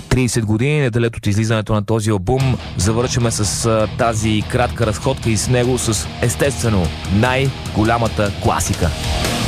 30 години, неделето от излизането на този албум, завършваме с тази кратка разходка и с него с естествено най-голямата класика.